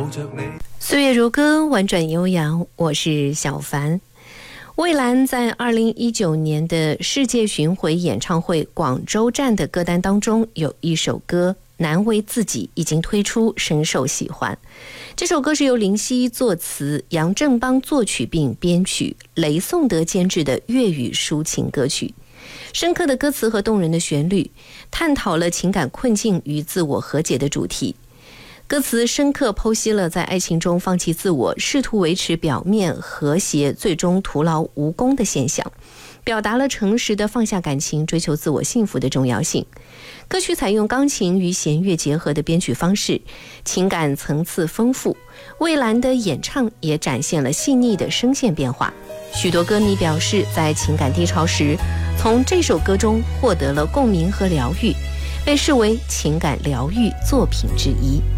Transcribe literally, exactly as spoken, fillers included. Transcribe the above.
岁月如歌，婉转悠扬，我是小凡。蔚蓝在二零一九年的世界巡回演唱会广州站的歌单当中，有一首歌《难为自己》已经推出，深受喜欢。这首歌是由林夕作词，杨振邦作曲并编曲，雷颂德监制的粤语抒情歌曲。深刻的歌词和动人的旋律，探讨了情感困境与自我和解的主题。歌词深刻剖析了在爱情中放弃自我，试图维持表面和谐，最终徒劳无功的现象，表达了诚实的放下感情，追求自我幸福的重要性。歌曲采用钢琴与弦乐结合的编曲方式，情感层次丰富。蔚蓝的演唱也展现了细腻的声线变化。许多歌迷表示，在情感低潮时，从这首歌中获得了共鸣和疗愈，被视为情感疗愈作品之一。